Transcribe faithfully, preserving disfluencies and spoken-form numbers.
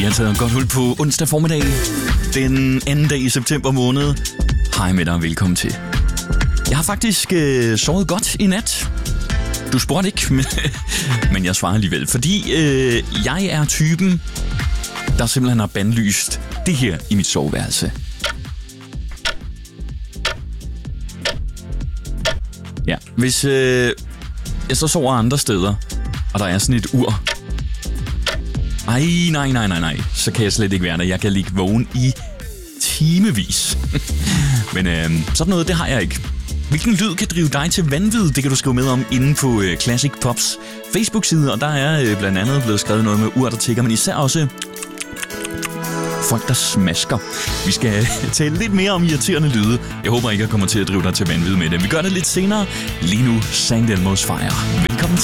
har taget godt hul på onsdag formiddag, den anden dag i september måned. Hej med dig og velkommen til. Jeg har faktisk øh, sovet godt i nat. Du spurgte ikke, men jeg svarer alligevel, fordi øh, jeg er typen, der simpelthen har bandlyst det her i mit soveværelse. Ja, hvis øh, jeg så sover andre steder, og der er sådan et ur. Ej, nej, nej, nej, nej, så kan jeg slet ikke være der. Jeg kan ligge vågen i timevis. Men øh, sådan noget, det har jeg ikke. Hvilken lyd kan drive dig til vanvid? Det kan du skrive med om inde på øh, Classic Pops Facebook-side, og der er øh, blandt andet blevet skrevet noget med ur, der tikker, men især også folk, der smasker. Vi skal tale lidt mere om irriterende lyde. Jeg håber ikke, jeg kommer til at drive dig til vanvid med det. Vi gør det lidt senere. Lige nu, Sankt Elmo's Fire. Velkommen til.